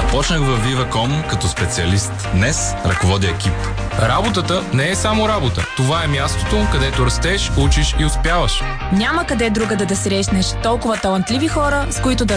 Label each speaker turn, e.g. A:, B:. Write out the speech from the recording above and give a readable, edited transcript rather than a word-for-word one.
A: Започнах във Viva.com като специалист. Днес ръководя екип.
B: Работата не е само работа. Това е мястото, където растеш, учиш и успяваш.
C: Няма къде другаде да срещнеш толкова талантливи хора, с които да